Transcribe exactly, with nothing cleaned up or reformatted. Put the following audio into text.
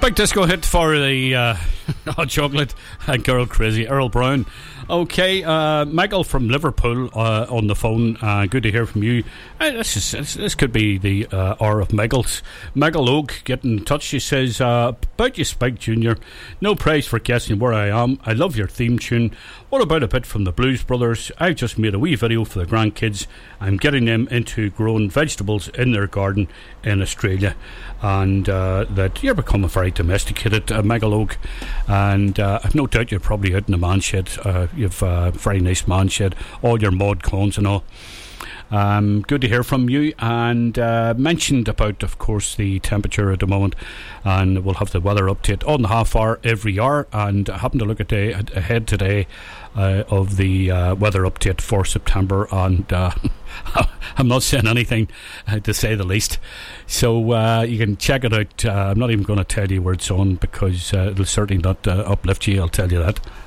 Big disco hit for the uh, Hot Chocolate and Girl Crazy, Earl Brown. Okay, uh, Michael from Liverpool uh, on the phone. Uh, good to hear from you. Uh, this is this, this could be the uh, hour of Michael's. Michael Oak getting in touch. He says, uh, about you, Spike Junior No prize for guessing where I am. I love your theme tune. What about a bit from the Blues Brothers? I've just made a wee video for the grandkids. I'm getting them into growing vegetables in their garden in Australia, and uh, that you're becoming very domesticated, uh, Michael Oak, and uh, I've no doubt you're probably out in the man shed. Uh, you've a uh, very nice man shed, all your mod cones and all. Um, good to hear from you, and uh, mentioned about, of course, the temperature at the moment, and we'll have the weather update on the half hour every hour. And I happened to look at day ahead today uh, of the uh, weather update for September, and uh, I'm not saying anything uh, to say the least. So uh, you can check it out. Uh, I'm not even going to tell you where it's on, because uh, it'll certainly not uh, uplift you, I'll tell you that.